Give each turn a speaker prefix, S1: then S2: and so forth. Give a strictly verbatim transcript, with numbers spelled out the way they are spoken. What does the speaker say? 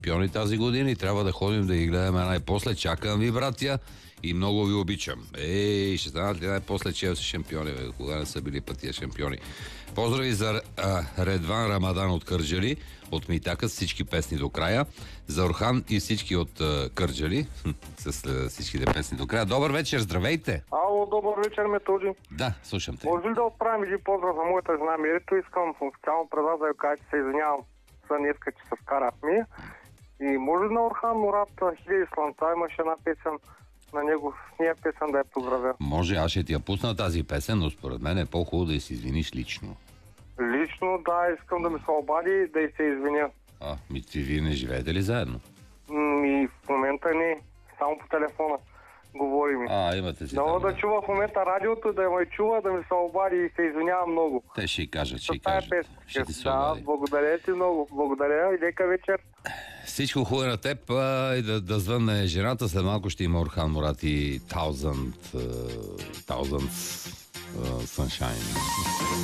S1: шампиони тази година и трябва да ходим да ги гледаме най-после. Чакам ви, братя, и много ви обичам. Ей, ще станат ли най-после Челси шампиони, бе? Кога не са били пътия шампиони? Поздрави за а, Редван Рамадан от Кърджали, от Митака с всички песни до края. За Орхан и всички от а, Кърджали с а, всичките песни до края. Добър вечер, здравейте!
S2: Ало, добър вечер, Методи.
S1: Да, слушам те.
S2: Може ли да отправим един поздрав за моята жена Мирито? Искам официално пред вас да я кажа, че се извинявам за днеска, че се скарахме. И може ли на Орхан Мурат Хиляди слънца, имаше една песен на него, с нея песен да я поздравя?
S1: Може, аз ще ти я пусна тази песен, но според мен е по-хубаво да й се извиниш лично.
S2: Лично, да, искам да ми се обади и да й се извиня.
S1: А, ми ти вие не живеете ли заедно?
S2: И в момента не, само по телефона говорим.
S1: А, имате си.
S2: Много
S1: там,
S2: да чува в момента радиото, да ме чува, да ми се обади и се извинява много.
S1: Те ще й кажат, ще й
S2: Това е
S1: кажат.
S2: песен.
S1: Ще ти се
S2: Да,
S1: обади.
S2: благодаря ти много. Благодаря и лека вечер.
S1: Всичко хубаво на теб а, и да, да звънне жената. След малко ще има Орхан Мурат и Thousand, uh, Thousand uh, Sunshine.